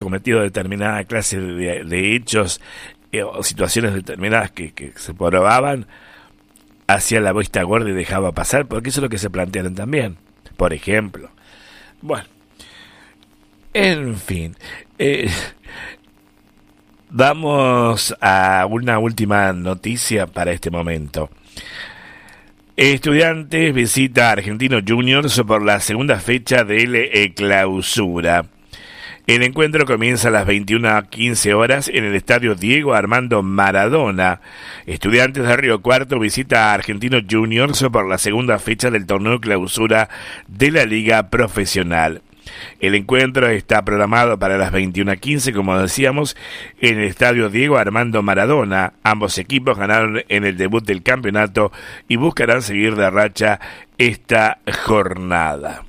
cometido determinada clase de hechos o situaciones determinadas que se probaban, hacía la vista gorda y dejaba pasar, porque eso es lo que se plantearon también, por ejemplo. Bueno, en fin, vamos a una última noticia para este momento. Estudiantes visita a Argentinos Juniors por la segunda fecha del clausura. El encuentro comienza a las 21:15 horas en el estadio Diego Armando Maradona. Estudiantes de Río Cuarto visita a Argentinos Juniors por la segunda fecha del torneo clausura de la Liga Profesional. El encuentro está programado para las 21:15, como decíamos, en el estadio Diego Armando Maradona. Ambos equipos ganaron en el debut del campeonato y buscarán seguir de racha esta jornada.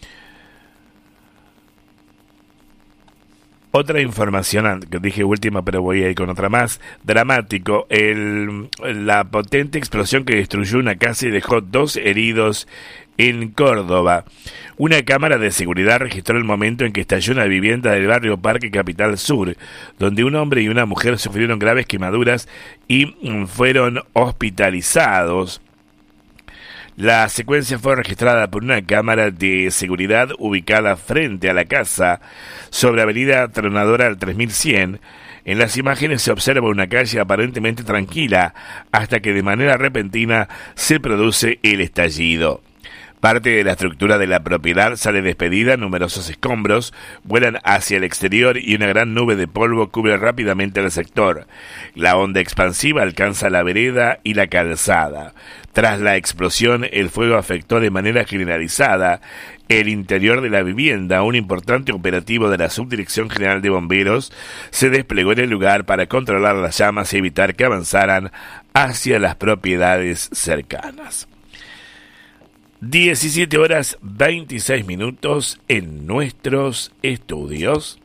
Otra información, que dije última, pero voy a ir con otra más. Dramático, la potente explosión que destruyó una casa y dejó 2 heridos en Córdoba. Una cámara de seguridad registró el momento en que estalló una vivienda del barrio Parque Capital Sur, donde un hombre y una mujer sufrieron graves quemaduras y fueron hospitalizados. La secuencia fue registrada por una cámara de seguridad ubicada frente a la casa, sobre Avenida Tronadora al 3100. En las imágenes se observa una calle aparentemente tranquila, hasta que de manera repentina se produce el estallido. Parte de la estructura de la propiedad sale despedida, numerosos escombros vuelan hacia el exterior y una gran nube de polvo cubre rápidamente el sector. La onda expansiva alcanza la vereda y la calzada. Tras la explosión, el fuego afectó de manera generalizada el interior de la vivienda. Un importante operativo de la Subdirección General de Bomberos se desplegó en el lugar para controlar las llamas y evitar que avanzaran hacia las propiedades cercanas. 17:26 en nuestros estudios.